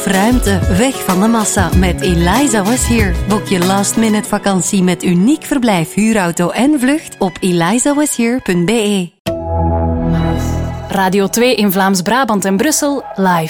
Ruimte, weg van de massa met Eliza Was Here. Boek je last-minute vakantie met uniek verblijf, huurauto en vlucht op elizawashere.be. Radio 2 in Vlaams-Brabant en Brussel live.